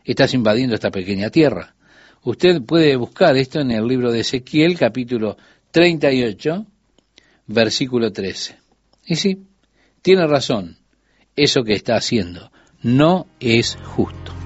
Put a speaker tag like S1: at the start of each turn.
S1: estás invadiendo esta pequeña tierra. Usted puede buscar esto en el libro de Ezequiel, capítulo 38, versículo 13. Y sí, tiene razón, eso que está haciendo no es justo.